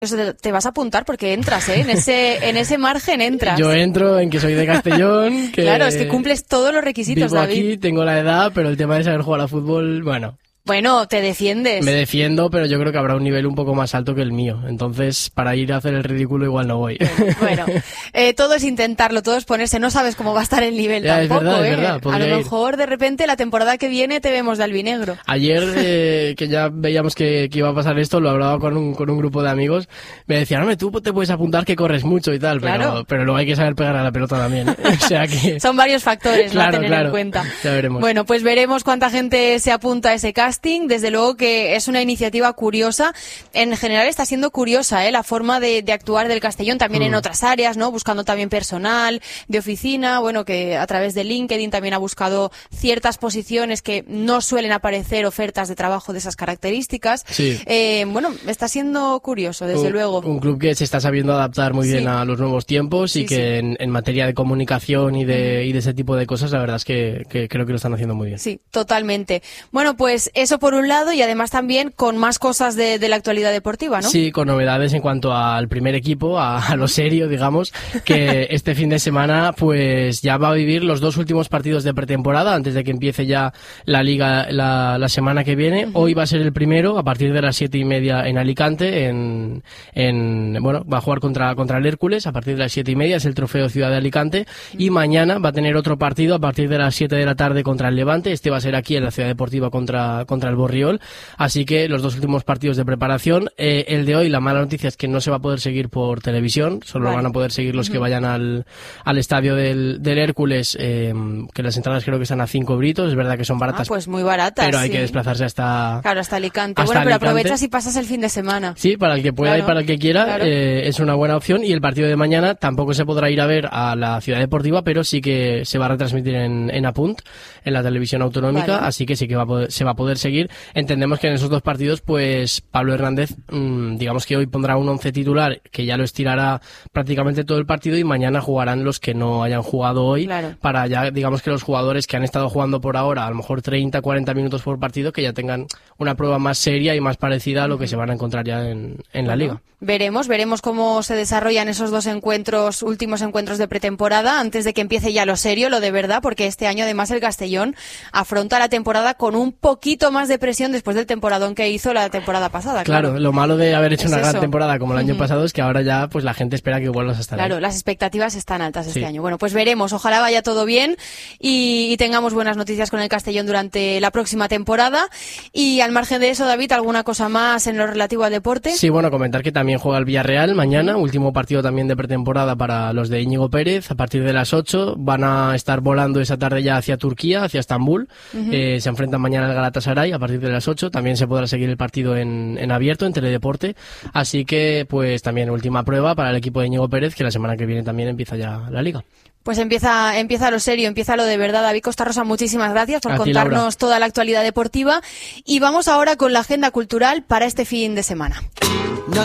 Te vas a apuntar porque entras, ¿eh? En ese margen entras. Yo entro en que soy de Castellón. Que claro, es que cumples todos los requisitos, vivo David. Aquí, tengo la edad, pero el tema de saber jugar a fútbol, bueno... Bueno, te defiendes. Me defiendo, pero yo creo que habrá un nivel un poco más alto que el mío. Entonces, para ir a hacer el ridículo igual no voy. Bueno, todo es intentarlo, todo es ponerse. No sabes cómo va a estar el nivel ya, tampoco, es verdad, a lo mejor, de repente, la temporada que viene te vemos de albinegro. Ayer, que ya veíamos que iba a pasar esto, lo hablaba con un grupo de amigos. Me decían, hombre, tú te puedes apuntar que corres mucho y tal, claro. pero luego hay que saber pegar a la pelota también. O sea que... Son varios factores, claro, a tener en cuenta. Ya veremos. Bueno, pues veremos cuánta gente se apunta a ese casting. Desde luego que es una iniciativa curiosa. En general está siendo curiosa, la forma de actuar del Castellón también en otras áreas, ¿no? Buscando también personal de oficina, bueno, que a través de LinkedIn también ha buscado ciertas posiciones que no suelen aparecer ofertas de trabajo de esas características. Sí. Bueno, está siendo curioso, desde luego. Un club que se está sabiendo adaptar muy bien a los nuevos tiempos y que en materia de comunicación y de ese tipo de cosas, la verdad es que creo que lo están haciendo muy bien. Sí, totalmente. Bueno, pues eso por un lado, y además también con más cosas de la actualidad deportiva, ¿no? Sí, con novedades en cuanto al primer equipo, a lo serio, digamos, que este fin de semana pues ya va a vivir los 2 últimos partidos de pretemporada antes de que empiece ya la liga la semana que viene. Hoy va a ser el primero a partir de las 7:30 en Alicante, bueno, va a jugar contra el Hércules a partir de las 7:30, es el trofeo Ciudad de Alicante, y mañana va a tener otro partido a partir de las 7 de la tarde contra el Levante. Este va a ser aquí en la Ciudad Deportiva contra el Borriol. Así que los 2 últimos partidos de preparación. El de hoy, la mala noticia es que no se va a poder seguir por televisión, solo van a poder seguir los que vayan al estadio del Hércules, que las entradas creo que están a 5 euritos, es verdad que son baratas. Pues muy baratas, pero hay que desplazarse hasta Alicante. Bueno, pero aprovechas y pasas el fin de semana. Sí, para el que pueda y para el que quiera, es una buena opción. Y el partido de mañana tampoco se podrá ir a ver a la Ciudad Deportiva, pero sí que se va a retransmitir en Apunt, en la televisión autonómica, así que sí que se va a poder seguir. Entendemos que en esos 2 partidos, pues Pablo Hernández, digamos que hoy pondrá un 11 titular que ya lo estirará prácticamente todo el partido, y mañana jugarán los que no hayan jugado hoy, para ya, digamos que los jugadores que han estado jugando por ahora, a lo mejor 30, 40 minutos por partido, que ya tengan una prueba más seria y más parecida a lo que se van a encontrar ya en la liga. Veremos cómo se desarrollan esos 2 últimos encuentros de pretemporada antes de que empiece ya lo serio, lo de verdad, porque este año además el Castellón afronta la temporada con un poquito más de presión después del temporadón que hizo la temporada pasada. Claro, lo malo de haber hecho una gran temporada como el año pasado es que ahora ya pues la gente espera que vuelvas a estar ahí. Las expectativas están altas este año. Bueno, pues veremos, ojalá vaya todo bien y tengamos buenas noticias con el Castellón durante la próxima temporada. Y al margen de eso, David, ¿alguna cosa más en lo relativo al deporte? Sí, bueno, comentar que también juega el Villarreal mañana, último partido también de pretemporada para los de Íñigo Pérez, a partir de las 8 van a estar volando esa tarde ya hacia Turquía, hacia Estambul. Se enfrentan mañana al Galatasaray a partir de las 8, también se podrá seguir el partido en abierto, en Teledeporte, así que pues también última prueba para el equipo de Íñigo Pérez, que la semana que viene también empieza ya la liga. Pues empieza lo serio, empieza lo de verdad. David Costarrosa, muchísimas gracias por contarnos toda la actualidad deportiva, y vamos ahora con la agenda cultural para este fin de semana.